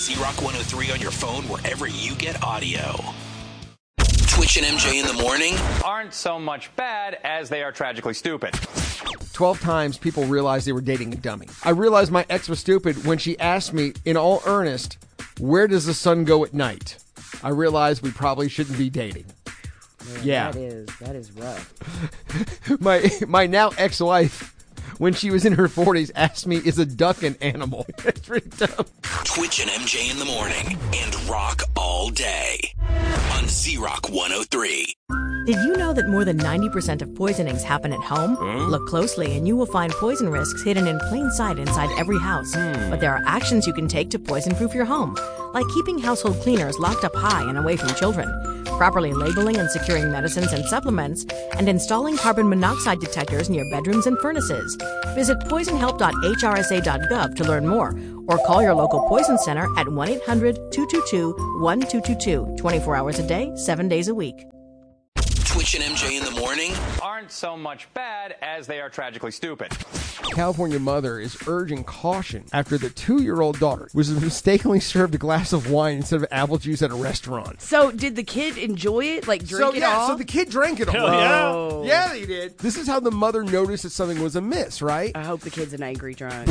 Z-Rock 103 on your phone wherever you get audio. Twitch and MJ in the morning aren't so much bad as they are tragically stupid. 12 times people realized they were dating a dummy. I realized my ex was stupid when she asked me, in all earnest, where does the sun go at night? I realized we probably shouldn't be dating. Yeah. That is rough. My now ex-wife, when she was in her 40s, asked me, is a duck an animal? That's pretty dumb. Twitch and MJ in the morning and rock all day on Z-Rock 103. Did you know that more than 90% of poisonings happen at home? Look closely and you will find poison risks hidden in plain sight inside every house. But there are actions you can take to poison-proof your home, like keeping household cleaners locked up high and away from children, properly labeling and securing medicines and supplements, and installing carbon monoxide detectors near bedrooms and furnaces. Visit poisonhelp.hrsa.gov to learn more, or call your local poison center at 1-800-222-1222, 24 hours a day, 7 days a week. Twitch and MJ in the morning aren't so much bad as they are tragically stupid. California mother is urging caution after the 2-year-old daughter was mistakenly served a glass of wine instead of apple juice at a restaurant. So did the kid enjoy it? Like drink it all? So the kid drank it all. Oh. Yeah, they did. This is how the mother noticed that something was amiss, right? I hope the kid's an angry drunk.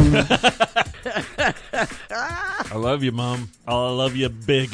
I love you, Mom. I love you big.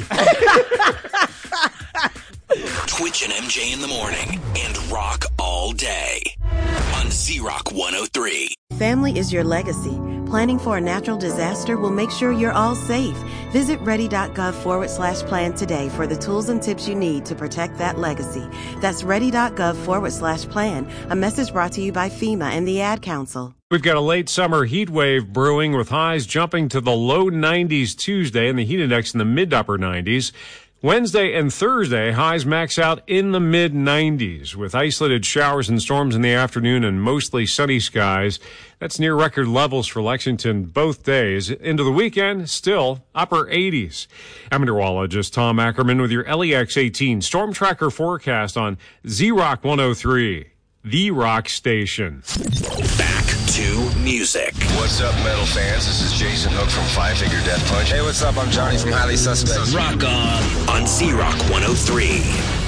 Twitch and MJ in the morning and rock all day on Z-Rock 103. Family is your legacy. Planning for a natural disaster will make sure you're all safe. Visit ready.gov/plan today for the tools and tips you need to protect that legacy. That's ready.gov/plan. A message brought to you by FEMA and the Ad Council. We've got a late summer heat wave brewing with highs jumping to the low 90s Tuesday and the heat index in the mid upper 90s. Wednesday and Thursday, highs max out in the mid-90s with isolated showers and storms in the afternoon and mostly sunny skies. That's near record levels for Lexington both days. Into the weekend, still upper 80s. I'm meteorologist Tom Ackerman with your LEX 18 Storm Tracker forecast on Z-Rock 103, the rock station. Back to music. What's up, metal fans? This is Jason Hook from Five Finger Death Punch. Hey, what's up? I'm Johnny from Highly Suspect. Rock on Z-Rock 103.